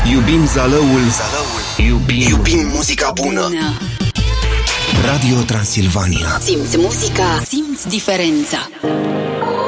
Iubim zalăul, iubim muzica bună. Radio Transilvania. Simți muzica, simți diferența.